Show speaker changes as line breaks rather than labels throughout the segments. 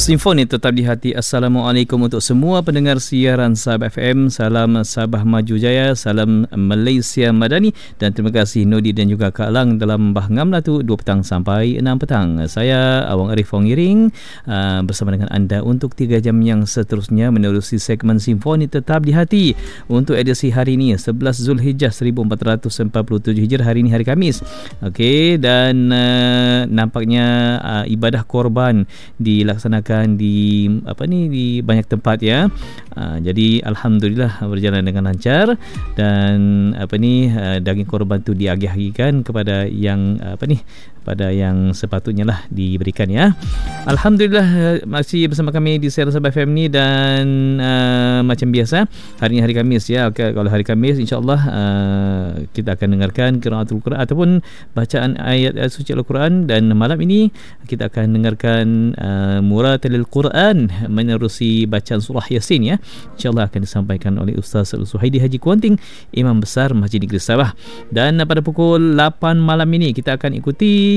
Simfoni tetap di hati. Assalamualaikum untuk semua pendengar siaran Sabah FM. Salam Sabah Maju Jaya, salam Malaysia Madani, dan terima kasih Nodi dan juga Kak Lang dalam Bahngam Latu 2 petang sampai 6 petang. Saya Awang Arif Fongiring bersama dengan anda untuk 3 jam yang seterusnya menerusi segmen Simfoni tetap di hati untuk edisi hari ini 11 Zulhijjah 1447 Hijrah. Hari ini hari Khamis. Okey, dan nampaknya ibadah korban dilaksanakan di di banyak tempat ya. Jadi alhamdulillah berjalan dengan lancar, dan daging korban tu diagih-agihkan kepada yang pada yang sepatutnya lah diberikan ya. Alhamdulillah masih bersama kami di siaran Sabah FM ni, dan macam biasa hari ini hari Khamis ya. Kalau hari Khamis insya-Allah kita akan dengarkan qiraatul Quran ataupun bacaan ayat suci Al-Quran, dan malam ini kita akan dengarkan Muratilil Quran menerusi bacaan surah Yasin ya. InsyaAllah akan disampaikan oleh Ustaz Suhaidi Haji Kuanting, Imam Besar Masjid Negeri Sabah. Dan pada pukul 8 malam ini kita akan ikuti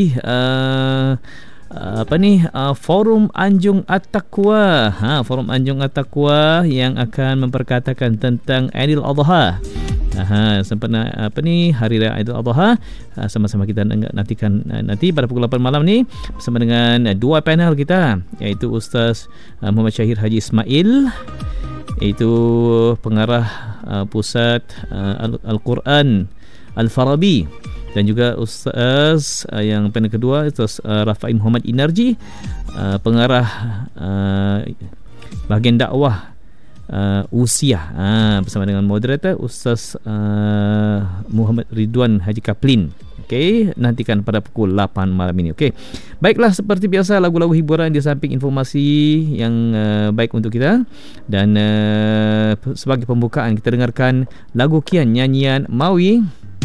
Forum Anjung At-Taqwa. Forum Anjung At-Taqwa yang akan memperkatakan tentang Aidil Adha. Sempena Hari Raya Aidil Adha. Sama-sama kita nantikan nanti pada pukul 8 malam ni bersama dengan dua panel kita, iaitu Ustaz Muhammad Syahir Haji Ismail, iaitu pengarah Pusat Al-Quran Al-Farabi, dan juga Ustaz yang panel kedua Ustaz Rafai Muhammad Inarji, pengarah bahagian dakwah usia, bersama dengan moderator Ustaz Muhammad Ridwan Haji Kaplin. Okey, nantikan pada pukul 8 malam ini. Okey. Baiklah, seperti biasa lagu-lagu hiburan di samping informasi yang baik untuk kita, dan sebagai pembukaan kita dengarkan lagu Kian nyanyian Mawi.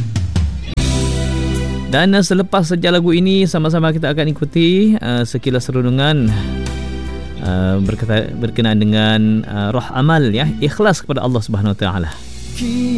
Dan selepas saja lagu ini sama-sama kita akan ikuti sekilas renungan berkenaan dengan roh amal ya, ikhlas kepada Allah Subhanahu Wa Taala.